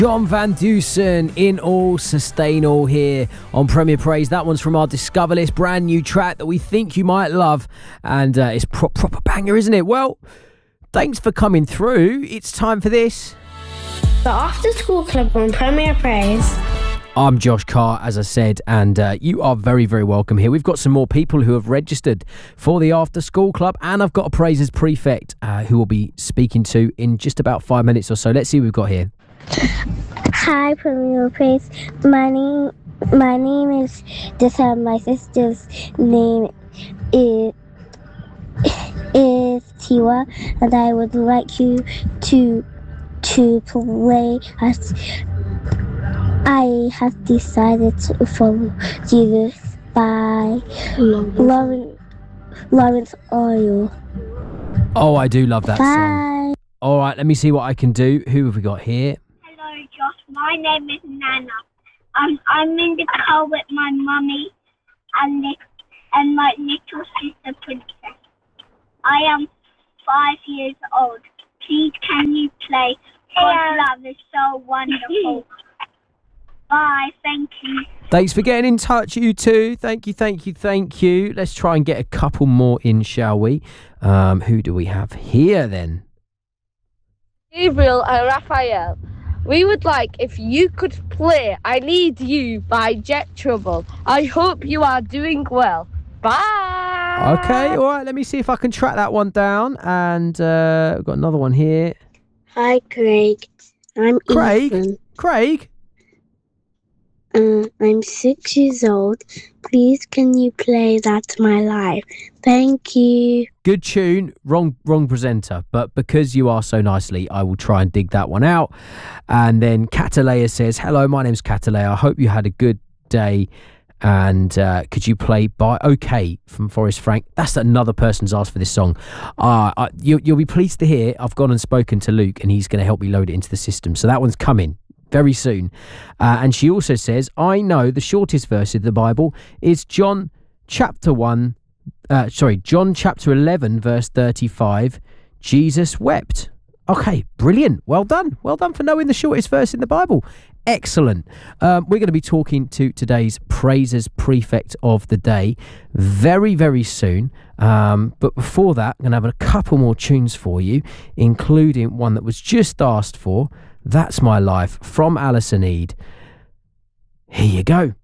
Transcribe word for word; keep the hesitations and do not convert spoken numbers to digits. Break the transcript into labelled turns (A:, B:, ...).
A: John Van Dusen, In All, Sustain All here on Premier Praise. That one's from our Discover List, brand new track that we think you might love. And uh, it's pro- proper banger, isn't it? Well, thanks for coming through. It's time for this.
B: The After School Club on Premier Praise.
A: I'm Josh Carr, as I said, and uh, you are very, very welcome here. We've got some more people who have registered for the After School Club, and I've got a Praises Prefect uh, who we'll be speaking to in just about five minutes or so. Let's see who we've got here.
C: Hi, Premier Praise. My name, my name is Dessa. My sister's name is is Tiwa, and I would like you to to play as I have decided to follow Jesus by Lawrence Lawrence Oil.
A: Oh, I do love that
C: Bye.
A: song. All right, let me see what I can do. Who have we got here?
D: Hello, Josh. My name is Nana. Um, I'm in the car with my mummy and li- and my little sister Princess. I am five years old. Please, can you play God's Love is So Wonderful? Bye. Thank you.
A: Thanks for getting in touch, you two. Thank you, thank you, thank you. Let's try and get a couple more in, shall we? Um, who do we have here then?
E: Gabriel and Raphael, we would like if you could play I Need You by Jet Trouble. I hope you are doing well. Bye.
A: Okay, all right, let me see if I can track that one down. And uh, we've got another one here.
C: Hi, Craig. I'm
A: Craig?
C: Ethan.
A: Craig?
C: Uh, I'm six years old. Please, can you play That's My Life? Thank you.
A: Good tune, wrong wrong presenter. But because you are so nicely, I will try and dig that one out. And then Catalea says, hello, my name's Catalea. I hope you had a good day. And uh, could you play by OK from Forrest Frank? That's another person's asked for this song. Uh, I, you, you'll be pleased to hear I've gone and spoken to Luke and he's going to help me load it into the system. So that one's coming very soon. Uh, and she also says, I know the shortest verse of the Bible is John chapter one, uh, sorry, John chapter eleven, verse thirty-five. Jesus wept. Okay, brilliant. Well done. Well done for knowing the shortest verse in the Bible. Excellent. Um, we're going to be talking to today's Praises Prefect of the day very, very soon. Um, but before that, I'm going to have a couple more tunes for you, including one that was just asked for. That's My Life from Alison Eade. Here you go.